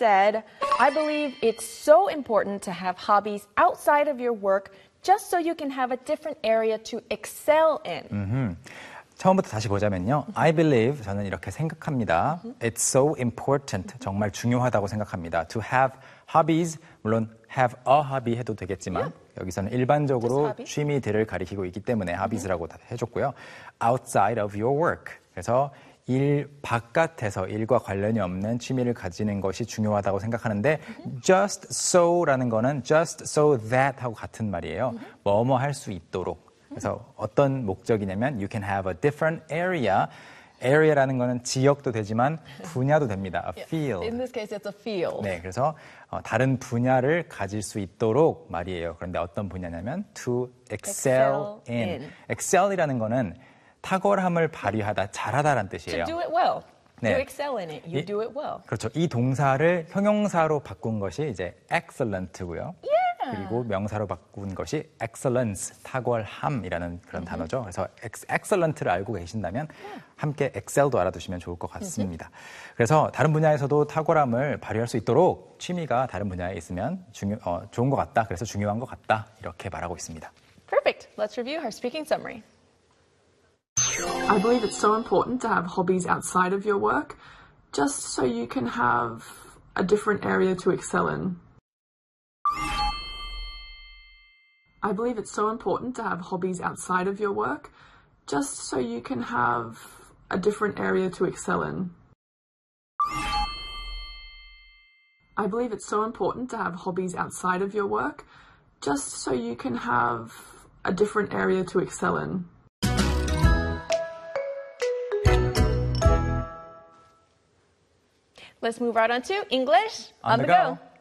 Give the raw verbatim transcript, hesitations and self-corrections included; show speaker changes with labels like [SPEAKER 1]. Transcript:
[SPEAKER 1] said, I believe it's so important to have hobbies outside of your work just so you can have a different area to excel in.
[SPEAKER 2] Mm-hmm. 처음부터 다시 보자면요. I believe, 저는 이렇게 생각합니다. It's so important, 정말 중요하다고 생각합니다. To have hobbies, 물론 have a hobby 해도 되겠지만 yeah. 여기서는 일반적으로 취미들을 가리키고 있기 때문에 hobbies라고 mm-hmm. 해줬고요. Outside of your work. 그래서 일 바깥에서 일과 관련이 없는 취미를 가지는 것이 중요하다고 생각하는데 mm-hmm. just so라는 거는 just so that 하고 같은 말이에요. Mm-hmm. 뭐뭐 할 수 있도록. 그래서 어떤 목적이냐면 you can have a different area. area라는 거는 지역도 되지만 분야도 됩니다. A field.
[SPEAKER 1] In this case, it's a field.
[SPEAKER 2] 네, 그래서 어, 다른 분야를 가질 수 있도록 말이에요. 그런데 어떤 분야냐면 to excel, excel in. in. excel이라는 거는 탁월함을 발휘하다, 잘하다라는 뜻이에요.
[SPEAKER 1] To do it well.
[SPEAKER 2] 네.
[SPEAKER 1] You excel in it. You
[SPEAKER 2] 이,
[SPEAKER 1] do it well.
[SPEAKER 2] 그렇죠. 이 동사를 형용사로 바꾼 것이 이제 excellent고요.
[SPEAKER 1] Yeah.
[SPEAKER 2] 그리고 명사로 바꾼 것이 excellence, 탁월함이라는 그런 mm-hmm. 단어죠. 그래서 excellent를 알고 계신다면 yeah. 함께 excel도 알아두시면 좋을 것 같습니다. Mm-hmm. 그래서 다른 분야에서도 탁월함을 발휘할 수 있도록 취미가 다른 분야에 있으면 중요, 어, 좋은 것 같다. 그래서 중요한 것 같다. 이렇게 말하고 있습니다.
[SPEAKER 1] Perfect. Let's review her speaking summary.
[SPEAKER 3] I believe it's so important to have hobbies outside of your work, just so you can have a different area to excel in. I believe it's so important to have hobbies outside of your work, just so you can have a different area to excel in. I believe it's so important to have hobbies outside of your work, just so you can have a different area to excel in.
[SPEAKER 1] Let's move right on to English on,
[SPEAKER 2] on the, the go. go.